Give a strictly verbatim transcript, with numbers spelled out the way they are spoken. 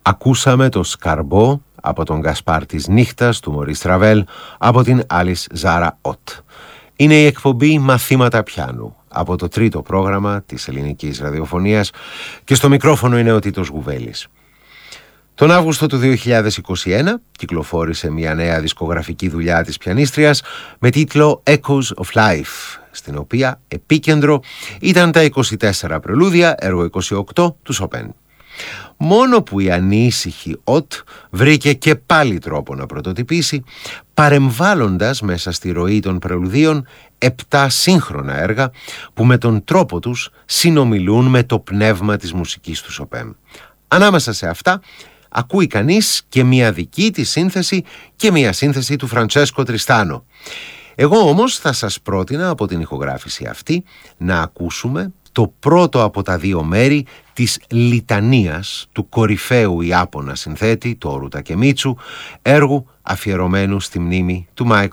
Ακούσαμε το Σκαρμπό από τον Γκασπάρ της Νύχτας του Μωρίς Ραβέλ από την Άλις Ζάρα Ότ. Είναι η εκπομπή Μαθήματα Πιάνου από το τρίτο πρόγραμμα της ελληνικής ραδιοφωνίας και στο μικρόφωνο είναι ο Τίτος Γουβέλης. Τον Αύγουστο του δύο χιλιάδες είκοσι ένα κυκλοφόρησε μια νέα δισκογραφική δουλειά της πιανίστριας με τίτλο Echoes of Life, στην οποία επίκεντρο ήταν τα είκοσι τέσσερα πρελούδια, έργο είκοσι οκτώ του Σοπέν. Μόνο που η ανήσυχη Ότ βρήκε και πάλι τρόπο να πρωτοτυπήσει, παρεμβάλλοντας μέσα στη ροή των πρελουδίων επτά σύγχρονα έργα που με τον τρόπο τους συνομιλούν με το πνεύμα της μουσικής του Σοπέν. Ανάμεσα σε αυτά ακούει κανείς και μια δική της σύνθεση και μια σύνθεση του Φραντσέσκο Τριστάνο. Εγώ όμως θα σας πρότεινα από την ηχογράφηση αυτή να ακούσουμε το πρώτο από τα δύο μέρη της λιτανίας του κορυφαίου Ιάπωνα συνθέτη Τόρου Τακεμίτσου, έργου αφιερωμένου στη μνήμη του Μάικλ